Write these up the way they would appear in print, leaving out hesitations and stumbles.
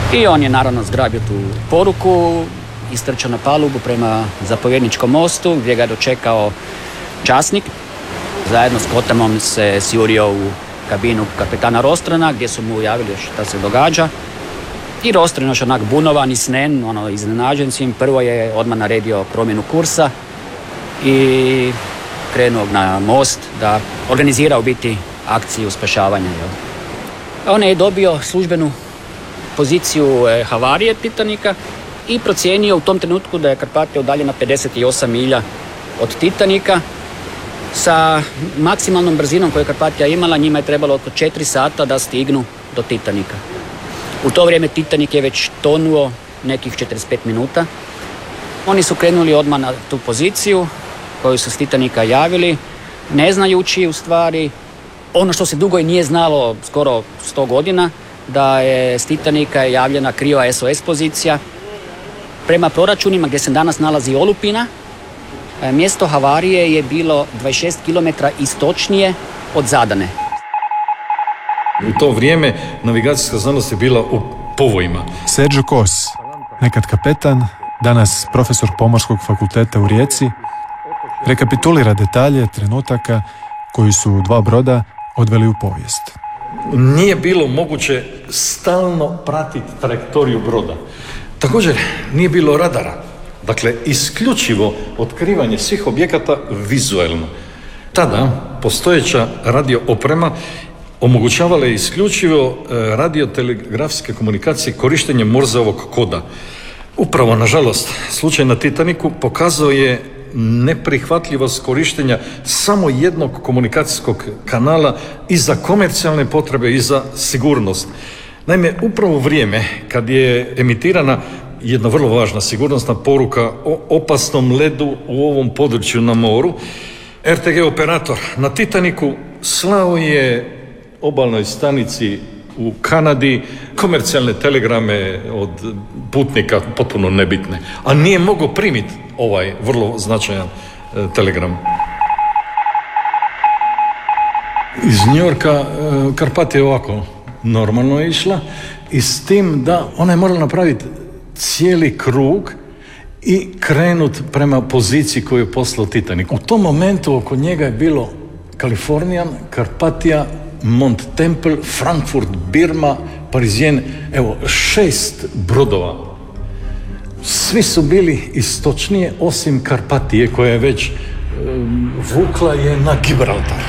I on je naravno zgrabio tu poruku, istrčao na palubu prema zapovjedničkom mostu gdje ga je dočekao časnik. Zajedno s Kotamom se sjurio u kabinu kapetana Rostrana gdje su mu javili šta se događa. I Rostran još onak bunovan i snen, iznenađen svim. Prvo je odmah naredio promjenu kursa i krenuo na most da organizira u biti akciju spašavanja. On je dobio službenu poziciju havarije Titanika i procijenio u tom trenutku da je Karpatija udaljena 58 milja od Titanika. Sa maksimalnom brzinom koju je Karpatija imala, njima je trebalo oko 4 sata da stignu do Titanika. U to vrijeme Titanik je već tonuo nekih 45 minuta. Oni su krenuli odmah na tu poziciju koju su s Titanika javili, ne znajući u stvari ono što se dugo i nije znalo skoro 100 godina, da je s Titanika javljena kriva SOS pozicija. Prema proračunima gdje se danas nalazi Olupina, mjesto havarije je bilo 26 km istočnije od Zadane. U to vrijeme navigacijska znanost je bila u povojima. Sergio Kos, nekad kapetan, danas profesor Pomorskog fakulteta u Rijeci, rekapitulira detalje trenutaka koji su dva broda odveli u povijest. Nije bilo moguće stalno pratiti trajektoriju broda. Također nije bilo radara. Dakle, isključivo otkrivanje svih objekata vizualno. Tada postojeća radio oprema omogućavala je isključivo radiotelegrafske komunikacije korištenjem Morzeovog koda. Upravo, nažalost, slučaj na Titaniku pokazao je neprihvatljivost korištenja samo jednog komunikacijskog kanala i za komercijalne potrebe i za sigurnost. Naime, upravo u vrijeme kad je emitirana jedna vrlo važna sigurnosna poruka o opasnom ledu u ovom području na moru, RTG operator na Titaniku slao je obalnoj stanici u Kanadi komercijalne telegrame od putnika potpuno nebitne, a nije mogao primiti ovaj vrlo značajan telegram. Iz Njujorka Karpatija ovako normalno je išla i s tim da ona je morala napraviti cijeli krug i krenut prema poziciji koju je poslao Titanik. U tom momentu oko njega je bilo Kalifornijan, Karpatija, Mont Temple, Frankfurt, Birma, Parisien, evo 6 brodova. Svi su bili istočnije osim Karpatije koja je već vukla je na Gibraltar.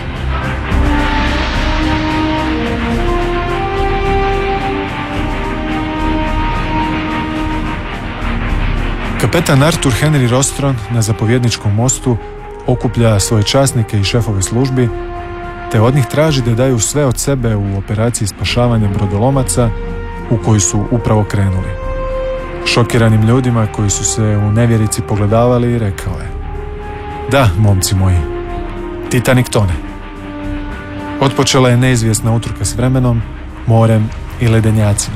Kapetan Arthur Henry Rostron na zapovjedničkom mostu okuplja svoje časnike i šefove službi te od njih traži da daju sve od sebe u operaciji spašavanja brodolomaca u koju su upravo krenuli. Šokiranim ljudima koji su se u nevjerici pogledavali rekao je: "Da, momci moji, Titanik tone." Otpočela je neizvjesna utrka s vremenom, morem i ledenjacima.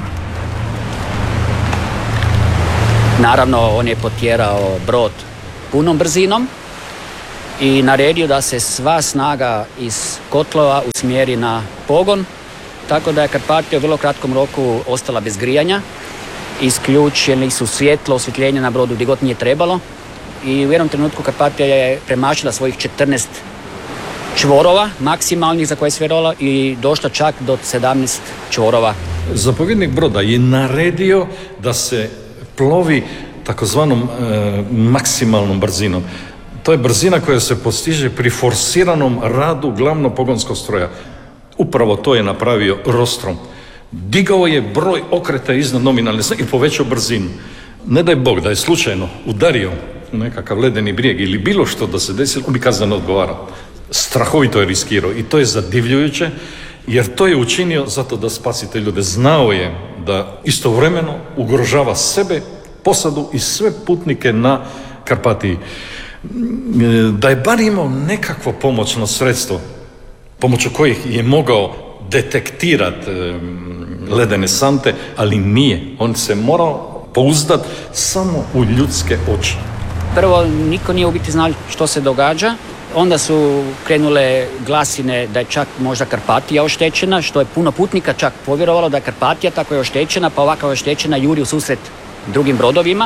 Naravno, on je potjerao brod punom brzinom i naredio da se sva snaga iz kotlova usmjeri na pogon, tako da je Karpatija u vrlo kratkom roku ostala bez grijanja. Isključeni su svjetlo, osvjetljenje na brodu gdje god nije trebalo i u jednom trenutku Karpatija je premašila svojih 14 čvorova maksimalnih za koje je svjerovala i došla čak do 17 čvorova. Zapovjednik broda je naredio da se plovi takozvanom maksimalnom brzinom. To je brzina koja se postiže pri forsiranom radu glavnog pogonskog stroja. Upravo to je napravio Rostron. Digao je broj okreta iznad nominalne snage i povećao brzinu. Ne daj Bog da je slučajno udario u nekakav ledeni brijeg ili bilo što da se desilo, on bi kazneno odgovarao. Strahovito je riskirao i to je zadivljujuće, jer to je učinio zato da spasi te ljude. Znao je da istovremeno ugrožava sebe, posadu i sve putnike na Karpatiji. Da je bar imao nekakvo pomoćno sredstvo pomoću kojih je mogao detektirati ledene sante, ali nije. On se morao pouzdati samo u ljudske oči. Prvo, niko nije u biti znao što se događa. Onda su krenule glasine da je čak možda Karpatija oštećena, što je puno putnika čak povjerovalo da je Karpatija tako je oštećena, pa ovako je oštećena juri u susret drugim brodovima.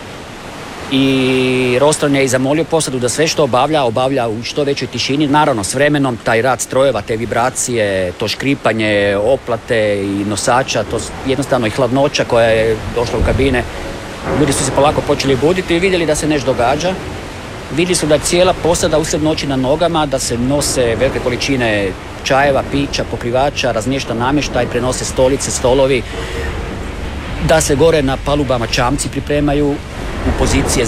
I Rostron je i zamolio posadu da sve što obavlja u što većoj tišini. Naravno, s vremenom taj rad strojeva, te vibracije, to škripanje, oplate i nosača, to jednostavno i hladnoća koja je došla u kabine. Ljudi su se polako počeli buditi i vidjeli da se nešto događa. Vidjeli su da je cijela posada usred noći na nogama, da se nose velike količine čajeva, pića, pokrivača, razmješta namještaj, prenose stolice, stolovi, da se gore na palubama čamci pripremaju u pozicije